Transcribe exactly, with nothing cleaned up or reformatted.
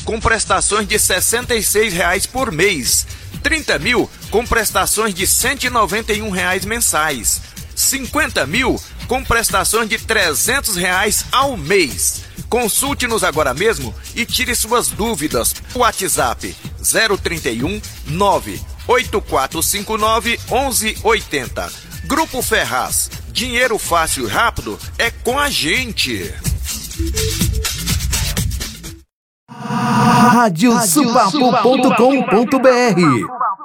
com prestações de sessenta e seis reais por mês. trinta mil com prestações de cento e noventa e um reais mensais. cinquenta mil com prestações de trezentos reais ao mês. Consulte-nos agora mesmo e tire suas dúvidas. WhatsApp zero trinta e um, nove oito quatro cinco nove, onze oitenta. Grupo Ferraz, dinheiro fácil e rápido é com a gente. Rádio Supapo ponto com ponto br